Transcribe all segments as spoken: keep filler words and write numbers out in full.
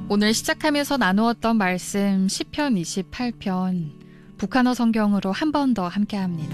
오늘 시작하면서 나누었던 말씀 시편 이십팔 편 북한어 성경으로 한 번 더 함께합니다.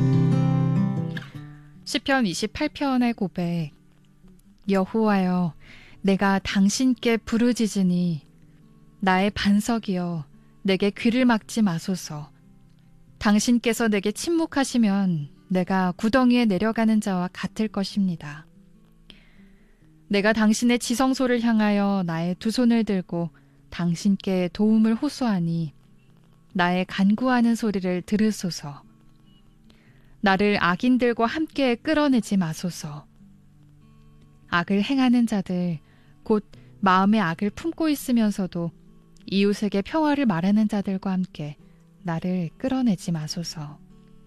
시편 이십팔 편의 고백. 여호와여, 내가 당신께 부르짖으니 나의 반석이여, 내게 귀를 막지 마소서. 당신께서 내게 침묵하시면 내가 구덩이에 내려가는 자와 같을 것입니다. 내가 당신의 지성소를 향하여 나의 두 손을 들고 당신께 도움을 호소하니 나의 간구하는 소리를 들으소서. 나를 악인들과 함께 끌어내지 마소서. 악을 행하는 자들, 곧 마음의 악을 품고 있으면서도 이웃에게 평화를 말하는 자들과 함께 나를 끌어내지 마소서.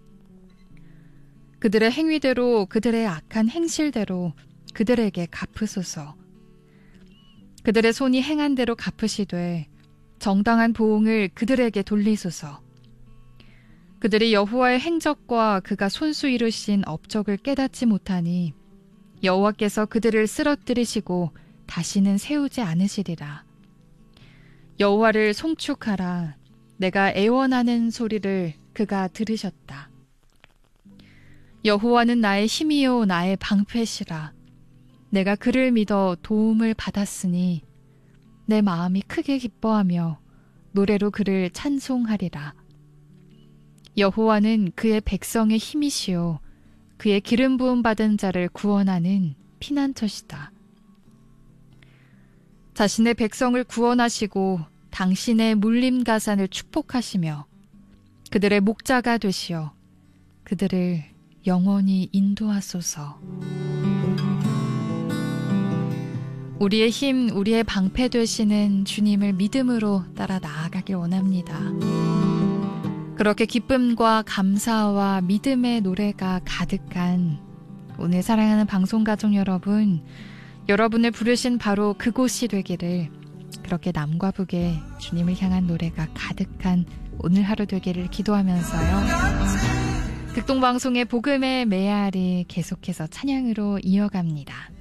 그들의 행위대로, 그들의 악한 행실대로 그들에게 갚으소서. 그들의 손이 행한 대로 갚으시되 정당한 보응을 그들에게 돌리소서. 그들이 여호와의 행적과 그가 손수 이루신 업적을 깨닫지 못하니 여호와께서 그들을 쓰러뜨리시고 다시는 세우지 않으시리라. 여호와를 송축하라. 내가 애원하는 소리를 그가 들으셨다. 여호와는 나의 힘이요 나의 방패시라. 내가 그를 믿어 도움을 받았으니 내 마음이 크게 기뻐하며 노래로 그를 찬송하리라. 여호와는 그의 백성의 힘이시요 그의 기름 부음 받은 자를 구원하는 피난처시다. 자신의 백성을 구원하시고 당신의 물림 가산을 축복하시며 그들의 목자가 되시어 그들을 영원히 인도하소서. 우리의 힘, 우리의 방패 되시는 주님을 믿음으로 따라 나아가길 원합니다. 그렇게 기쁨과 감사와 믿음의 노래가 가득한 오늘 사랑하는 방송가족 여러분, 여러분을 부르신 바로 그곳이 되기를, 그렇게 남과 북에 주님을 향한 노래가 가득한 오늘 하루 되기를 기도하면서요. 극동방송의 복음의 메아리 계속해서 찬양으로 이어갑니다.